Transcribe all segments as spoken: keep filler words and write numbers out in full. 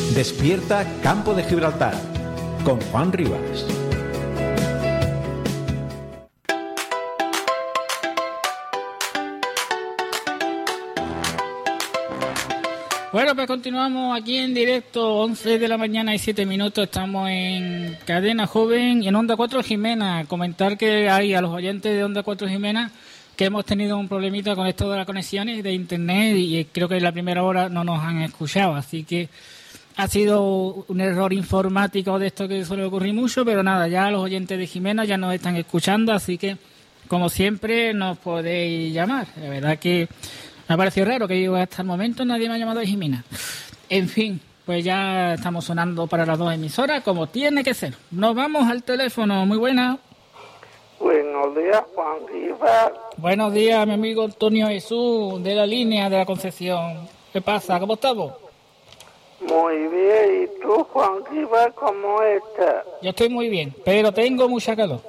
Despierta Campo de Gibraltar con Juan Rivas. Bueno, pues continuamos aquí en directo, once de la mañana y siete minutos, estamos en Cadena Joven y en Onda cuatro Jimena. Comentar que hay a los oyentes de Onda cuatro Jimena que hemos tenido un problemita con esto de las conexiones de internet y creo que en la primera hora no nos han escuchado, así que ha sido un error informático de esto que suele ocurrir mucho, pero nada, ya los oyentes de Jimena ya nos están escuchando, así que como siempre nos podéis llamar. La verdad que me ha parecido raro que hasta el momento nadie me ha llamado de Jimena. En fin, pues ya estamos sonando para las dos emisoras como tiene que ser. Nos vamos al teléfono. Muy buena. Buenos días, Juan Rivas. Buenos días, mi amigo Antonio Jesús, de la línea de la Concepción. ¿Qué pasa? ¿Cómo estamos? Muy bien. ¿Y tú, Juan Rivas, cómo estás? Yo estoy muy bien, pero tengo mucha calor.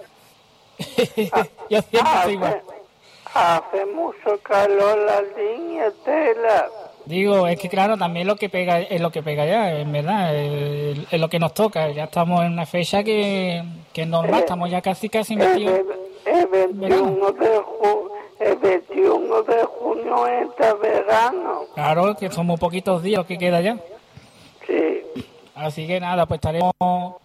Yo siempre estoy igual. Hace mucho calor la línea, tela. Digo, es que claro, también lo que pega es lo que pega ya, en verdad, es, es lo que nos toca. Ya estamos en una fecha que, que es normal, eh, estamos ya casi casi metidos. El, el, veintiuno de ju, el veintiuno de junio entra verano. Claro, que son muy poquitos días los que queda ya. Sí. Así que nada, pues estaremos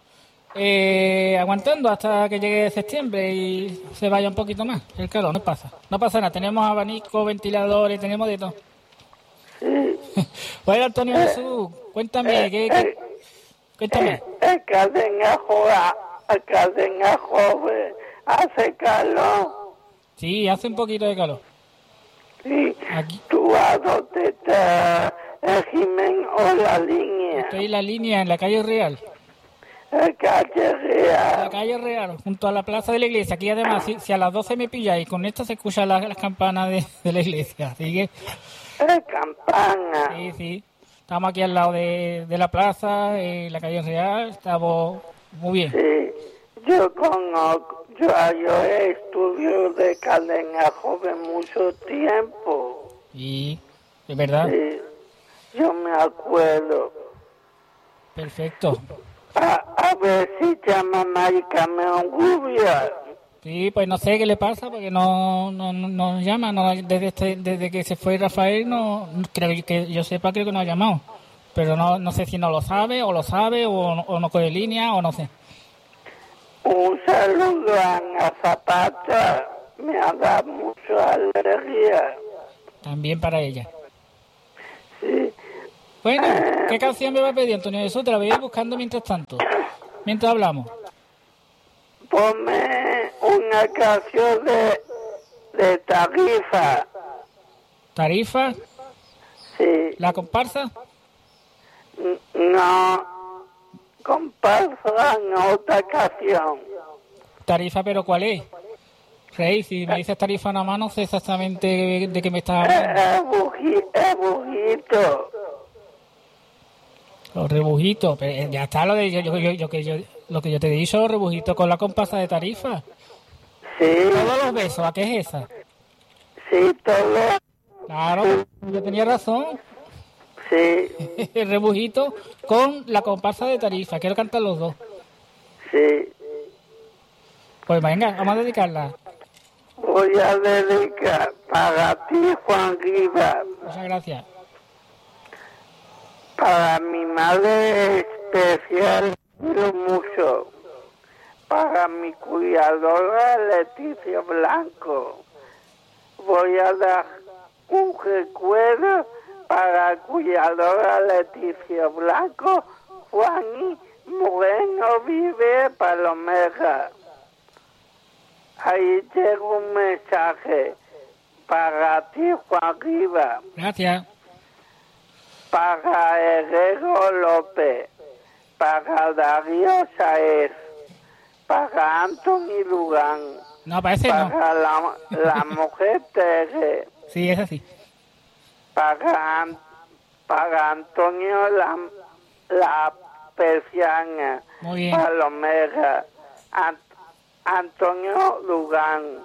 eh, aguantando hasta que llegue septiembre y se vaya un poquito más el calor. No pasa, no pasa nada. Tenemos abanico, ventiladores, tenemos de todo. Sí. Bueno, Antonio eh, Jesús, cuéntame, eh, ¿qué, qué, eh, cuéntame. El cadena joven, el cadena joven hace calor. Sí, hace un poquito de calor. Sí. Aquí. ¿Tú a dónde estás, el Jimen o la línea? Estoy en la línea, en la calle Real. La calle Real. La calle Real, junto a la plaza de la iglesia. Aquí además, si, si a las doce me pilláis, con esto se escuchan las, las campanas de, de la iglesia. Así que... La campana. Sí, sí. Estamos aquí al lado de, de la plaza, en la calle Real. Estamos muy bien. Sí. Yo conozco, yo, yo he estudiado de cadena joven mucho tiempo. Sí, es verdad. Sí. Yo me acuerdo. Perfecto. A, a ver si llama Maricarmen Rubia. Sí, pues no sé qué le pasa porque no no, no nos llama. No, desde este, desde que se fue Rafael, no creo que yo sepa, creo que no ha llamado. Pero no no sé si no lo sabe, o lo sabe, o, o no coge línea, o no sé. Un saludo a Ana Zapata. Me ha dado mucha alegría. También para ella. Sí. Bueno, ¿qué canción me va a pedir, Antonio Jesús? Te la voy a ir buscando mientras tanto, mientras hablamos. Ponme una canción de, de Tarifa. ¿Tarifa? Sí. ¿La comparsa? No, comparsa en otra canción. ¿Tarifa, pero cuál es? Rey, si me dices tarifa nada más, no sé exactamente de, de qué me estás hablando. El, buji, el bujito. Los rebujitos, pero ya está lo de yo, yo, yo, yo, que yo, lo que yo te he dicho, los rebujitos con la comparsa de Tarifa. Sí. Todos los besos, ¿a qué es esa? Sí, todo. Claro, yo tenía razón. Sí. El rebujito con la comparsa de Tarifa, quiero cantar los dos. Sí. Pues venga, vamos a dedicarla. Voy a dedicar para ti, Juan Rivas. Muchas gracias. Para mi madre especial, quiero mucho. Para mi cuidadora Leticia Blanco. Voy a dar un recuerdo para la cuidadora Leticia Blanco. Juan Moreno vive Palomera. Ahí llega un mensaje para ti, Juan Rivas. Gracias. Para Herrero López, para Darío Saez, para Anthony Lugán, no, parece para no. la, la mujer Tere, sí, es así. Para, para Antonio la, la Persiana, muy bien. Palomera, Ant, Antonio Lugán,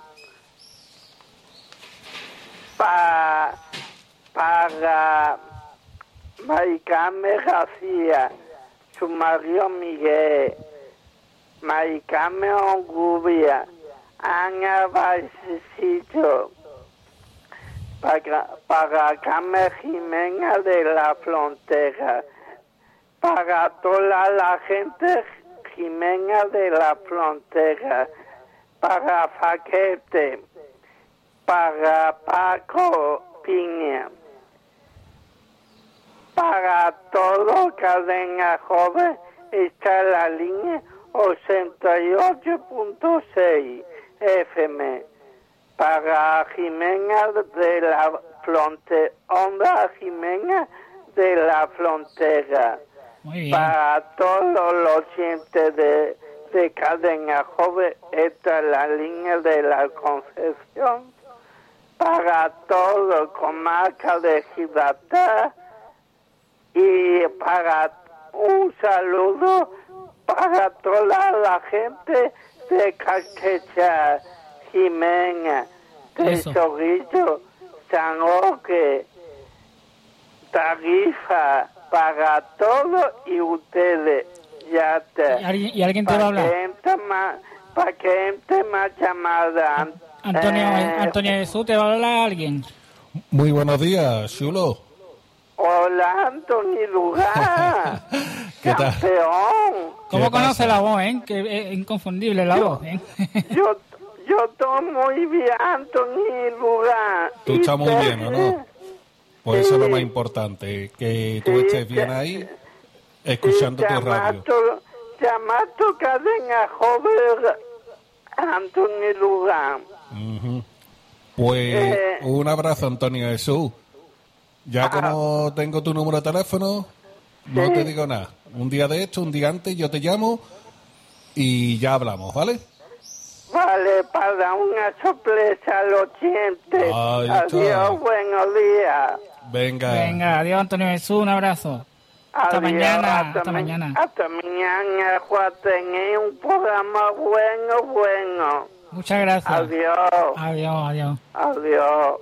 para, para Maricame García, su marido Miguel, Maricame Ongubia, Ana Vallecillo, para, para Carmen Jiménez de la Frontera, para toda la gente Jiménez de la Frontera, para Faquete, para Paco Piña, para todo Cadena Joven está la línea ochenta y ocho punto seis F M. Para Jiménez de la Frontera, Onda Jiménez de la Frontera. Muy bien. Para todos los oyentes de, de Cadena Joven, esta es la línea de la Concepción. Para todo comarca de Gibraltar y para un saludo para toda la gente de Castellar, Jiménez, de Eso. Zorrillo, San Roque, Tarifa, para todos y ustedes. Ya te. ¿Y alguien, y alguien te va a hablar? Para que entre más, para que entre más llamadas. Antonio, Eh, Antonio Jesús, ¿te va a hablar alguien? Muy buenos días, Chulo. Hola, Antonio Lugar. ¿Qué tal? Campeón. ¿Cómo ¿Qué conoce pasa? la voz, eh? Que es inconfundible la voz, eh. Yo, yo estoy muy bien, Antonio Lugar. Tú ¿Y estás muy usted? bien, ¿o no? Pues eso es lo Sí. más importante, que tú Sí, estés bien que- ahí, escuchando tu radio. Llamato Cadena Joven, Antonio Lugar. Ujú. Pues Eh. un abrazo, Antonio Jesús. Ya como tengo tu número de teléfono, no Sí. te digo nada. Un día de esto, un día antes, yo te llamo y ya hablamos, ¿vale? Vale, para una sorpresa al oyente. Ahí está. Adiós, buenos días. Venga. Venga, adiós, Antonio Jesús, un abrazo. Hasta Adiós, mañana, hasta hasta ma- mañana. Hasta mañana, Juan. Tenéis un programa bueno, bueno. Muchas gracias. Adiós. Adiós, adiós. Adiós.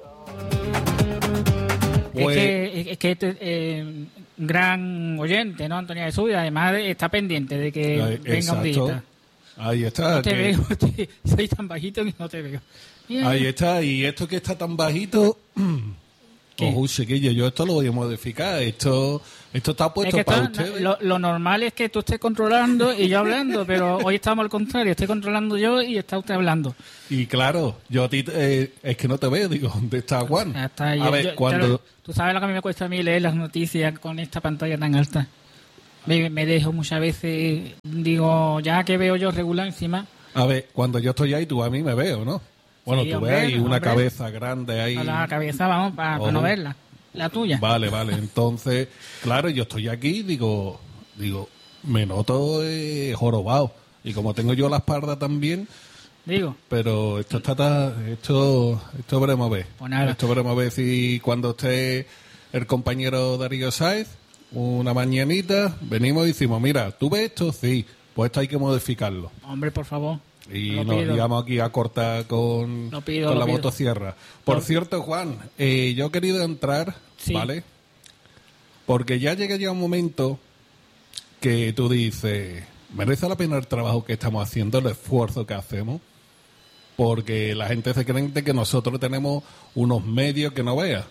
Es Pues- que, es que este, eh, gran oyente, ¿no, Antonio Jesús? Y además está pendiente de que Ahí, venga un exacto. día. Ahí está. No te que- veo, te- soy tan bajito que no te veo. Mira, Ahí está, y esto que está tan bajito, ¿Qué? ojo, chiquillo, yo esto lo voy a modificar, esto esto está es puesto que para está- ustedes. lo, lo normal es que tú estés controlando y yo hablando, pero hoy estamos al contrario, estoy controlando yo y está usted hablando. Y claro, yo a ti, eh, es que no te veo, digo, ¿dónde está Juan? Ya está, a yo- ver, yo- cuando... claro, tú sabes lo que a mí me cuesta a mí leer las noticias con esta pantalla tan alta. Me, me dejo muchas veces, digo, ya que veo yo regular encima, A ver, cuando yo estoy ahí, tú a mí me veo, ¿no? Bueno, Sí, tú hombre, ves ahí una hombre. cabeza grande ahí. a la cabeza, vamos, para Ojo. no verla. La tuya. Vale, vale, entonces, claro, yo estoy aquí, digo, digo, me noto eh, jorobado. Y como tengo yo la espalda también, Digo, pero esto está ta- esto esto veremos a ver. Pues nada. Esto veremos a ver si cuando esté el compañero Darío Sáez, una mañanita, venimos y decimos, mira, ¿tú ves esto? Sí, pues esto hay que modificarlo. hombre, por favor. Y Lo nos pido. digamos aquí a cortar con, Lo pido, con lo la pido. motosierra. Por Lo- cierto, Juan, eh, yo he querido entrar, Sí. ¿vale? Porque ya llega ya un momento que tú dices, merece la pena el trabajo que estamos haciendo, el esfuerzo que hacemos, porque la gente se cree de que nosotros tenemos unos medios que no veas.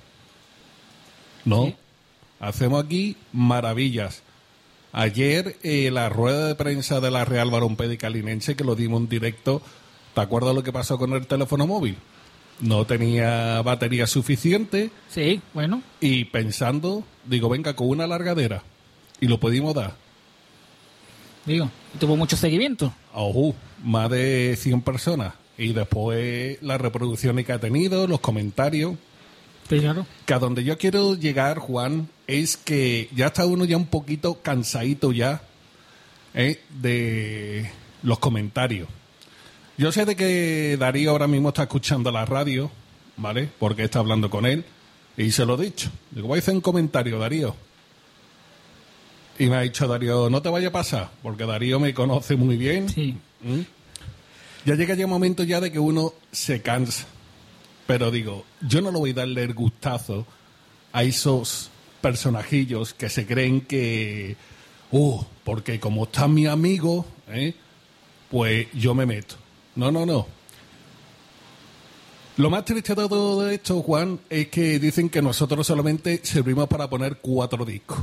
No, Sí. hacemos aquí maravillas. Ayer eh, la rueda de prensa de la Real Barompédica Linense, que lo dimos en directo, ¿te acuerdas lo que pasó con el teléfono móvil? No tenía batería suficiente Sí, bueno, y pensando, digo, venga, con una largadera. Y lo pudimos dar. digo, tuvo mucho seguimiento. Ojo, más de cien personas. Y después las reproducciones que ha tenido, los comentarios. Pues claro. Que a donde yo quiero llegar, Juan, es que ya está uno ya un poquito cansadito ya ¿eh? de los comentarios. Yo sé de que Darío ahora mismo está escuchando la radio, ¿vale? Porque está hablando con él y se lo he dicho. Digo, voy a hacer un comentario, Darío. Y me ha dicho Darío, no te vaya a pasar, porque Darío me conoce muy bien. Sí. ¿Mm? Ya llega ya un momento ya de que uno se cansa. Pero digo, yo no le voy a darle el gustazo a esos personajillos que se creen que, uh, porque como está mi amigo, ¿eh? pues yo me meto. No, no, no. Lo más triste de todo esto, Juan, es que dicen que nosotros solamente servimos para poner cuatro discos.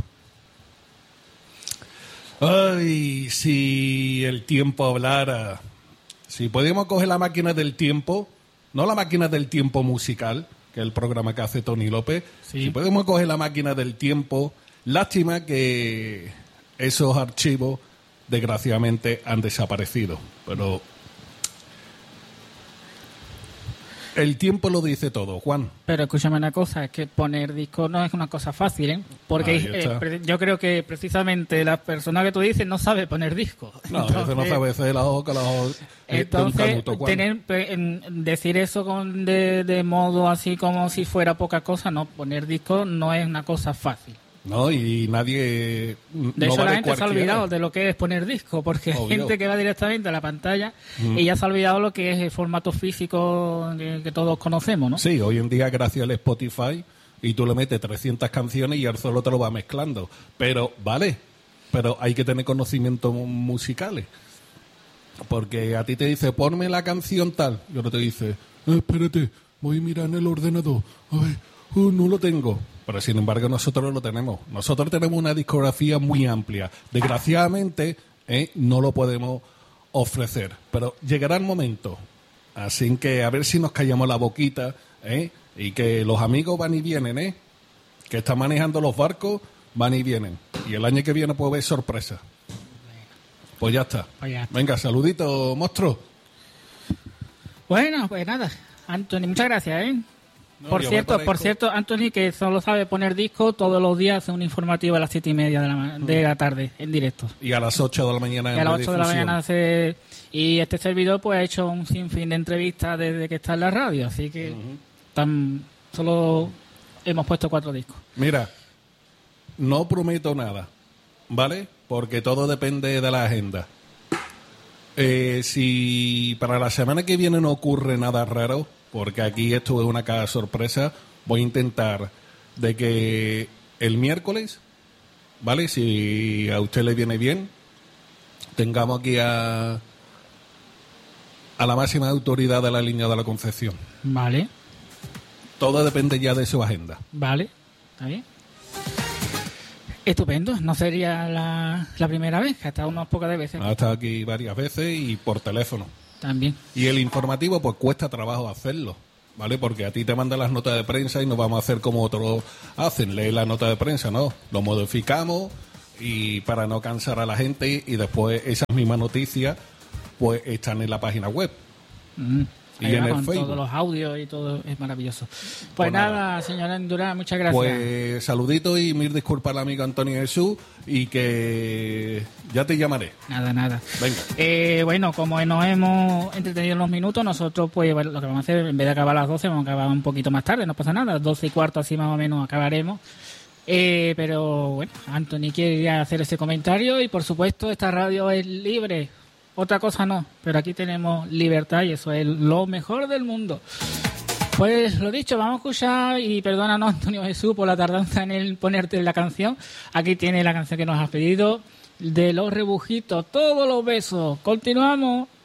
Ay, si el tiempo hablara. Si podíamos coger la máquina del tiempo, no la máquina del tiempo musical, que es el programa que hace Tony López. Sí. Si podemos coger la máquina del tiempo, lástima que esos archivos, desgraciadamente, han desaparecido. Pero el tiempo lo dice todo, Juan. Pero escúchame una cosa, es que poner disco no es una cosa fácil, ¿eh? Porque Ahí está. eh, pre- yo creo que precisamente la persona que tú dices no sabe poner disco. No, a veces no sabe hacer la hoja, la hoja, eh, de un Entonces, canuto, Juan. tener, pe- en- decir eso con de, de modo así como si fuera poca cosa, no, poner disco no es una cosa fácil. No, y nadie... De no hecho, la vale gente se ha cualquiera. olvidado de lo que es poner disco, porque hay Obvio. gente que va directamente a la pantalla Mm. y ya se ha olvidado lo que es el formato físico que, que todos conocemos, ¿no? Sí, hoy en día, gracias al Spotify, y tú le metes trescientas canciones y él solo te lo va mezclando. Pero, vale, pero hay que tener conocimientos musicales. Porque a ti te dice, ponme la canción tal, y otro te dice, "Eh, espérate, voy a mirar en el ordenador, a ver, uh, no lo tengo". Pero sin embargo nosotros lo tenemos. Nosotros tenemos una discografía muy amplia. Desgraciadamente eh, no lo podemos ofrecer. Pero llegará el momento. Así que a ver si nos callamos la boquita eh, y que los amigos van y vienen, ¿eh? Que están manejando los barcos, van y vienen. Y el año que viene puede haber sorpresa. Pues ya está. Pues ya está. Venga, saludito, monstruo. Bueno, pues nada, Anthony, muchas gracias, ¿eh? No, por yo cierto, me por parezco- cierto, Anthony, que solo sabe poner disco, todos los días hace un informativo a las siete y media de la, ma- de la tarde, en directo. Y a las ocho de la mañana en Y a las ocho de la redifusión. mañana hace... Y este servidor pues ha hecho un sinfín de entrevistas desde que está en la radio, así que tan, solo hemos puesto cuatro discos. Mira, no prometo nada, ¿vale? Porque todo depende de la agenda. Eh, si para la semana que viene no ocurre nada raro, porque aquí esto es una caja sorpresa, voy a intentar de que el miércoles, ¿vale? Si a usted le viene bien, tengamos aquí a, a la máxima autoridad de la línea de la Concepción. Vale, Todo depende ya de su agenda. vale, está bien. Estupendo, no sería la, la primera vez, que ha estado unas pocas de veces Ha estado aquí varias veces y por teléfono. también. Y el informativo, pues cuesta trabajo hacerlo, ¿vale? Porque a ti te mandan las notas de prensa y no vamos a hacer como otros hacen, leer la nota de prensa, ¿no? Lo modificamos y para no cansar a la gente y después esas mismas noticias pues están en la página web. Mm. Y Ahí en va, el con Facebook. todos los audios y todo, es maravilloso. Pues, Pues nada, nada. señora Endurán, muchas gracias. Pues saludito y mil disculpas al amigo Antonio Jesús y que ya te llamaré. Nada, nada. Venga. Eh, bueno, como nos hemos entretenido en los minutos, nosotros pues bueno, lo que vamos a hacer, en vez de acabar a las doce, vamos a acabar un poquito más tarde, no pasa nada, doce y cuarto así más o menos acabaremos. Eh, pero bueno, Anthony quiere hacer ese comentario y por supuesto esta radio es libre, otra cosa no, pero aquí tenemos libertad y eso es lo mejor del mundo. Pues lo dicho, vamos a escuchar y perdónanos Antonio Jesús por la tardanza en el ponerte la canción. Aquí tiene la canción que nos has pedido de Los Rebujitos, todos los besos. Continuamos.